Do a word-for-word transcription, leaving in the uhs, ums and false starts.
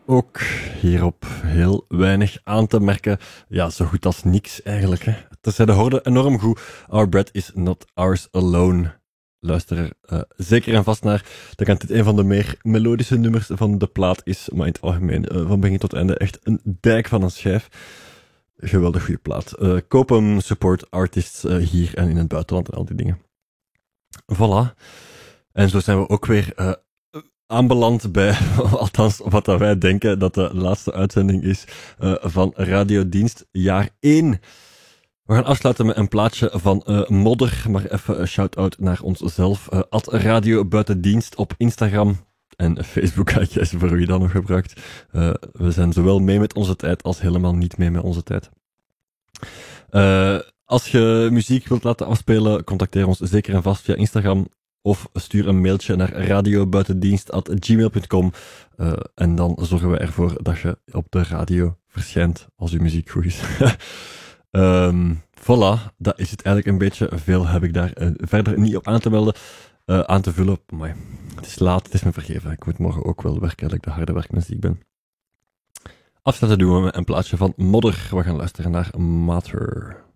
ook hierop heel weinig aan te merken. Ja, zo goed als niks eigenlijk. Hè. Terzijde hoorde enorm goed. Our bread is not ours alone. Luister er uh, zeker en vast naar. Dan kan dit een van de meer melodische nummers van de plaat is, maar in het algemeen uh, van begin tot einde echt een dijk van een schijf. Geweldig goede plaat. Uh, koop hem, support artists uh, hier en in het buitenland en al die dingen. Voilà. En zo zijn we ook weer uh, aanbeland bij, althans wat dat wij denken dat de laatste uitzending is uh, van Radiodienst jaar één. We gaan afsluiten met een plaatje van uh, Modder, maar even een shout-out naar onszelf. Uh, at Radio Buitendienst op Instagram en Facebook, kijkjes voor wie dat nog gebruikt. Uh, we zijn zowel mee met onze tijd als helemaal niet mee met onze tijd. Uh, als je muziek wilt laten afspelen, contacteer ons zeker en vast via Instagram of stuur een mailtje naar radiobuitendienst at gmail punt com uh, en dan zorgen we ervoor dat je op de radio verschijnt als je muziek goed is. um, voilà, dat is het eigenlijk een beetje. Veel heb ik daar uh, verder niet op aan te melden, uh, aan te vullen. Maar het is laat, het is me vergeven. Ik moet morgen ook wel werken, dat ik de harde werkmens die ik ben. Afsluiten doen we met een plaatje van Modder. We gaan luisteren naar Matter.